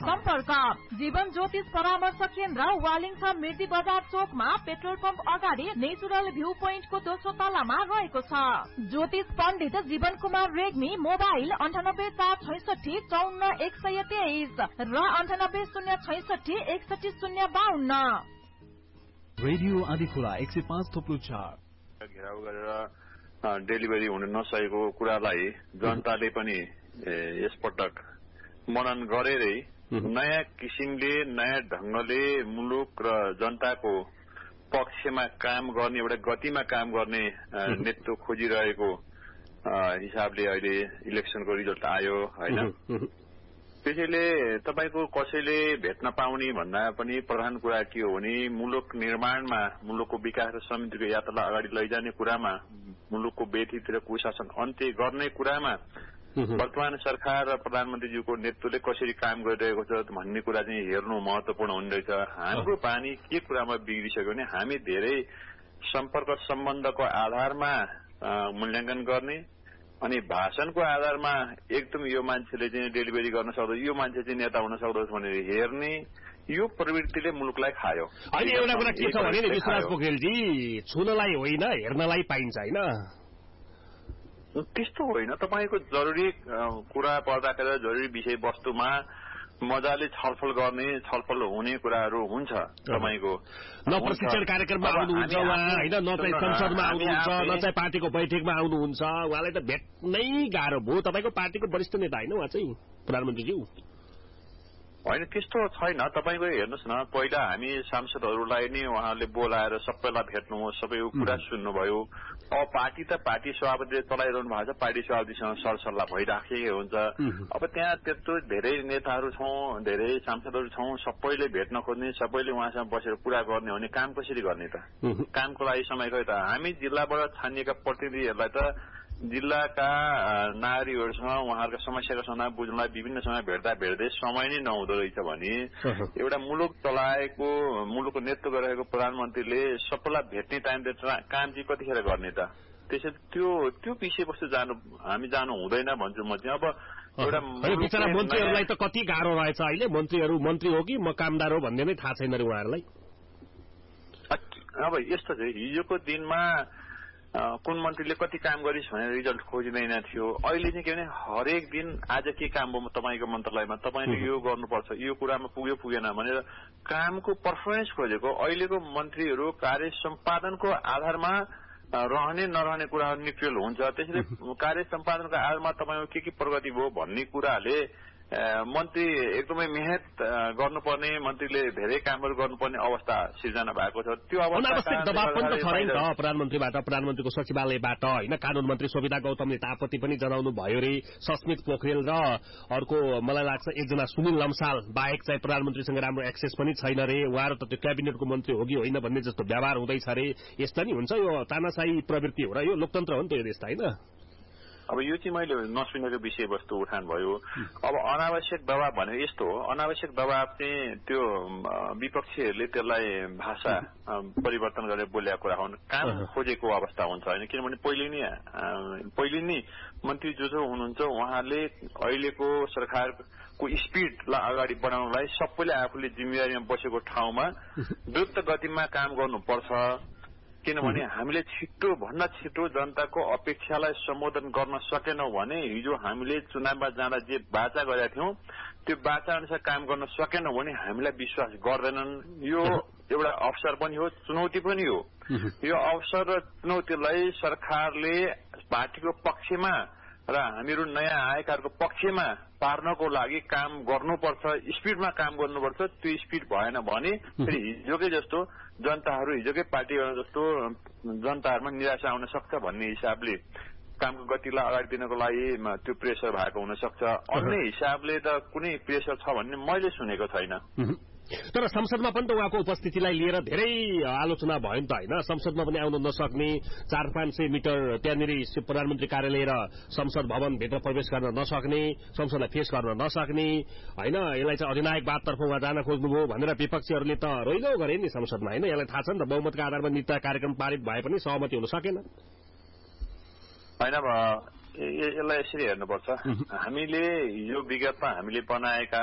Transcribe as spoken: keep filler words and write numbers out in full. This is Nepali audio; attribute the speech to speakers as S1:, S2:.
S1: सम्पर्क जीवन ज्योतिष परामर्श केन्द्र वालिङ छ मिर्दी बजार चोकमा पेट्रोल पम्प अगाडि नेचुरल भ्यू पोइन्टको दोस्रो तलामा रहेको छ। ज्योतिष पण्डित जीवन कुमार रेग्मी मोबाइल अन्ठानब्बे चार छैसठी चौन्न एक सय तेइस र अन्ठानब्बे शून्य छैसठी एकसठी शून्य बाहन्न।
S2: रेडियो आदिखोला एक सय पाँच थोप्लो चार
S3: घेराउ गरेर डेलिभरी हुन नसकेको कुरालाई जनताले पनि यसपटक मनन गरेरै नयाँ किसिमले नयाँ ढंगले मुलुक र जनताको पक्षमा काम गर्ने एउटा गतिमा काम गर्ने नेतृत्व खोजिरहेको हिसाबले अहिले इलेक्सनको रिजल्ट आयो हैन। त्यसैले तपाईको कसैले भेट्न पाउने भन्दा पनि प्रधान कुरा के हो भने मुलुक निर्माणमा मुलुकको विकास र समृद्धिको यात्रालाई अगाडि लैजाने कुरामा मुलुकको व्यथित र कुशासन अन्त्य गर्ने कुरामा वर्तमान सरकार र प्रधानमन्त्रीज्यूको नेतृत्वले कसरी काम गरिरहेको छ भन्ने कुरा चाहिँ हेर्नु महत्वपूर्ण हुँदैछ। हाम्रो पानी के कुरामा बिग्रिसक्यो भने हामी धेरै सम्पर्क सम्बन्धको आधारमा मूल्याङ्कन गर्ने अनि भाषणको आधारमा एकदम यो मान्छेले चाहिँ डेलिभरी गर्न सक्दो यो मान्छे चाहिँ नेता हुन सक्दो भनेर हेर्ने यो प्रवृत्तिले मुलुकलाई खायो।
S4: अहिले एउटा कुरा के छ भने विश्वास पोखरेलजी छुनलाई होइन हेर्नलाई पाइन्छ हैन।
S3: त्यस्तो होइन, तपाईको जरुरी कुरा पर्दाखेरि जरुरी विषय वस्तुमा मजाले छलफल गर्ने छलफल हुने कुराहरू हुन्छ। तपाईको
S4: न प्रशिक्षण कार्यक्रममा आउनुहुन्छ उहाँ हैन, न चाहिँ संसदमा आउनुहुन्छ, न चाहिँ पार्टीको बैठकमा आउनुहुन्छ। उहाँलाई त भेट्नै गाह्रो भयो। तपाईको पार्टीको वरिष्ठ नेता हैन उहाँ चाहिँ प्रधानमन्त्रीज्यू
S3: होइन, त्यस्तो छैन। तपाईको हेर्नुस् न, पहिला हामी सांसदहरूलाई नै उहाँले बोलाएर सबैलाई भेट्नु सबैको कुरा सुन्नुभयो। अब पार्टी त पार्टी सभापतिले चलाइरहनु भएको छ, पार्टी सभापतिसँग सरसल्लाह भइराखेको हुन्छ। अब त्यहाँ त्यत्रो धेरै नेताहरू छौं, धेरै सांसदहरू छौं, सबैले भेट्न खोज्ने, सबैले उहाँसँग बसेर कुरा गर्ने हो भने काम कसरी गर्ने त? कामको लागि समय खै त? हामी जिल्लाबाट छानिएका प्रतिनिधिहरूलाई त जिल्लाका नागरिकहरूसँग उहाँहरूका समस्याको समाधान बुझ्नलाई विभिन्न समय भेट्दा भेट्दै समय नै नहुँदो रहेछ भने एउटा मुलुक चलाएको मुलुकको नेतृत्व गरिरहेको प्रधानमन्त्रीले सबैलाई भेट्ने टाइम काम चाहिँ कतिखेर गर्ने त? त्यसैले त्यो त्यो विषयवस्तु जानु हामी जानु हुँदैन भन्छु म चाहिँ। अब एउटा
S4: बिचरा मन्त्रीहरूलाई त कति गाह्रो रहेछ अहिले। मन्त्रीहरू मन्त्री हो कि म कामदार हो भन्ने नै थाहा छैन रे उहाँहरूलाई।
S3: अब यस्तो चाहिँ हिजोको दिनमा कुन मन्त्रीले कति काम गरिस् भनेर रिजल्ट खोजिँदैन थियो। अहिले चाहिँ के भने हरेक दिन आज के काम भयो तपाईँको मन्त्रालयमा, तपाईँले यो गर्नुपर्छ, यो कुरामा पुग्यो पुगेन भनेर कामको पर्फर्मेन्स खोजेको। अहिलेको मन्त्रीहरू कार्य सम्पादनको आधारमा रहने नरहने कुराहरू निक्लियल हुन्छ। त्यसैले कार्य सम्पादनको आधारमा तपाईँको के के प्रगति भयो भन्ने कुराले मन्त्री एकदमै मेहनत गर्नुपर्ने, मन्त्रीले धेरै कामहरू गर्नुपर्ने अवस्था सिर्जना भएको छ। त्यो
S4: अनावश्यक दबाव पनि त छ नि त प्रधानमन्त्रीबाट, प्रधानमन्त्रीको सचिवालयबाट हैन। कानून मन्त्री शोभिता गौतमले त आपत्ति पनि जनाउनु भयो रे। सस्मित पोखरेल र अर्को मलाई लाग्छ एकजना सुनिल लम्साल बाहेक चाहिँ प्रधानमन्त्रीसँग राम्रो एक्सेस पनि छैन रे। उहाँहरू त त्यो क्याबिनेटको मन्त्री हो कि होइन भन्ने जस्तो व्यवहार हुँदैछ रे। यस्ता नि हुन्छ, यो तानाशाही प्रवृत्ति हो र यो लोकतन्त्र हो नि त यो देश त हैन।
S3: अब यो चाहिँ मैले नसुनेको विषयवस्तु उठान भयो। अब अनावश्यक दबाव भने यस्तो हो, अनावश्यक दबाव चाहिँ त्यो विपक्षीहरूले त्यसलाई भाषा परिवर्तन गरेर बोलेको कुरा हुन्, काम खोजेको अवस्था हुन्छ होइन। किनभने पहिले नै पहिले नै मन्त्री जो जो हुनुहुन्छ उहाँले अहिलेको सरकारको स्पिडलाई अगाडि बढाउनलाई सबैले आफूले जिम्मेवारीमा बसेको ठाउँमा द्रुत गतिमा काम गर्नुपर्छ। किनभने हामीले छिटो भन्दा छिटो जनताको अपेक्षालाई सम्बोधन गर्न सकेनौं भने हिजो हामीले चुनावमा जाँदा जे बाचा गरेका थियौं त्यो बाचा अनुसार काम गर्न सकेनौं भने हामीलाई विश्वास गर्दैनन्। यो एउटा अवसर पनि हो, चुनौती पनि हो। यो अवसर र चुनौतीलाई सरकारले पार्टीको पक्षमा र हामीहरू नयाँ आएकाहरूको पक्षमा पार्नको लागि काम गर्नुपर्छ, स्पिडमा काम गर्नुपर्छ। त्यो स्पिड भएन भने फेरि हिजोकै जस्तो जनताहरू हिजोकै पार्टीहरू जस्तो जनताहरूमा निराशा आउन सक्छ भन्ने हिसाबले कामको गतिलाई अगाडि दिनको लागि त्यो प्रेसर भएको हुन सक्छ। अन्य हिसाबले त कुनै प्रेसर छ भन्ने मैले सुनेको छैन।
S4: तर संसदमा पनि त उहाँको उपस्थितिलाई लिएर धेरै आलोचना भयो नि त हैन। संसदमा पनि आउन नसक्ने, चार पाँच सय मिटर त्यहाँनिर प्रधानमन्त्री कार्यालय र संसद भवन भित्र प्रवेश गर्न नसक्ने, संसदलाई फेस गर्न नसक्ने हैन। यसलाई चाहिँ अधिनायकवादतर्फ उहाँ जान खोज्नुभयो भनेर विपक्षीहरूले त रोइलो गरे नि संसदमा हैन। यसलाई थाहा छ नि त बहुमतका आधारमा नीति कार्यक्रम पारित भए पनि सहमति हुन सकेन
S3: हैन। यसलाई यसरी हेर्नुपर्छ, हामीले यो विगतमा हामीले बनाएका